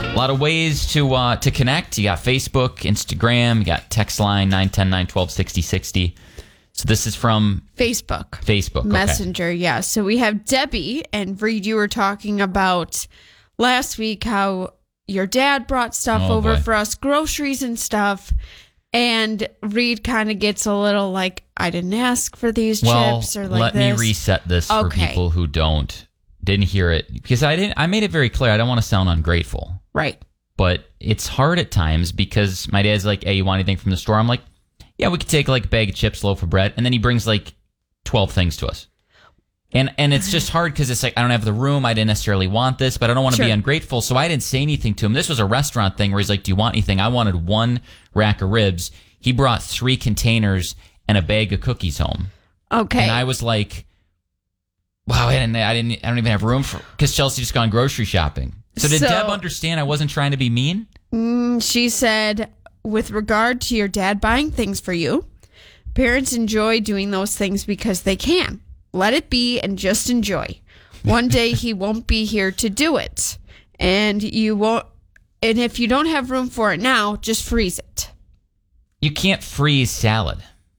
A lot of ways to connect. You got Facebook, Instagram, you got text line 910-912-6060. So this is from Facebook. Okay. Messenger, yeah. So we have Debbie, and Reed, you were talking about last week how your dad brought stuff over for us, groceries and stuff. And Reed kind of gets a little like, I didn't ask for these chips or like let me reset this for people who didn't hear it, because I made it very clear I don't want to sound ungrateful. Right. But it's hard at times because my dad's like, hey, you want anything from the store? I'm like, yeah, we could take like a bag of chips, loaf of bread. And then he brings like 12 things to us. And it's just hard because it's like, I don't have the room. I didn't necessarily want this, but I don't want to be ungrateful. So I didn't say anything to him. This was a restaurant thing where he's like, do you want anything? I wanted one rack of ribs. He brought 3 containers and a bag of cookies home. Okay. And I was like, wow, I don't even have room for, because Chelsea just gone grocery shopping. So did Deb understand I wasn't trying to be mean? She said, with regard to your dad buying things for you, parents enjoy doing those things because they can. Let it be and just enjoy. One day he won't be here to do it. And you won't. And if you don't have room for it now, just freeze it. You can't freeze salad.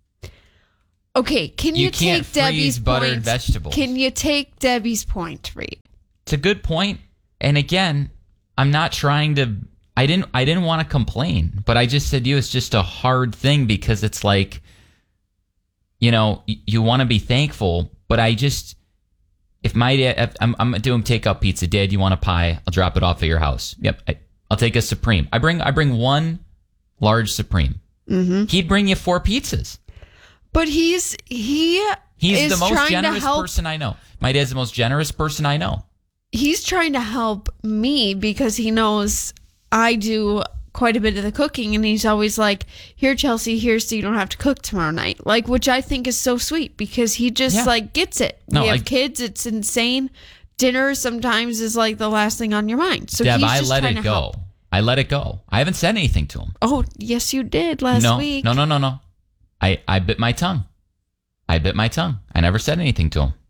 Okay, can you take Debbie's buttered point? Vegetables. Can you take Debbie's point, Reed? It's a good point. And again, I'm not trying to. I didn't want to complain, but I just said to you, it's just a hard thing because it's like, you know, you want to be thankful, but I just, if my dad, I'm doing takeout pizza, Dad, you want a pie? I'll drop it off at your house. Yep, I'll take a Supreme. I bring one large Supreme. Mm-hmm. He'd bring you 4 pizzas. But he's the most generous person I know. My dad's the most generous person I know. He's trying to help me because he knows I do quite a bit of the cooking, and he's always like, here, Chelsea, here's so you don't have to cook tomorrow night. Like, which I think is so sweet because he just like gets it. We have kids. It's insane. Dinner sometimes is like the last thing on your mind. So Deb, he's I just let trying it to go. help. I let it go. I haven't said anything to him. Oh, yes, you did last week. No. I bit my tongue. I never said anything to him.